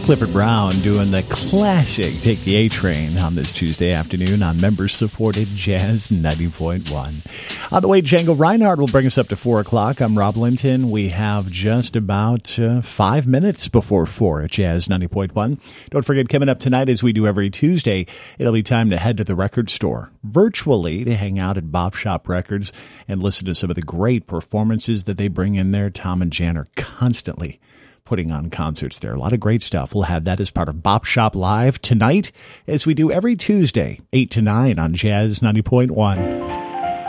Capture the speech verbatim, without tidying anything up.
Clifford Brown doing the classic Take the A-Train on this Tuesday afternoon on member-supported Jazz ninety point one. On the way, Django Reinhardt will bring us up to four o'clock. I'm Rob Linton. We have just about uh, five minutes before four at Jazz ninety point one. Don't forget, coming up tonight, as we do every Tuesday, it'll be time to head to the record store virtually to hang out at Bop Shop Records and listen to some of the great performances that they bring in there. Tom and Jan are constantly putting on concerts there. A lot of great stuff. We'll have that as part of Bop Shop Live tonight, as we do every Tuesday, eight to nine on Jazz ninety point one.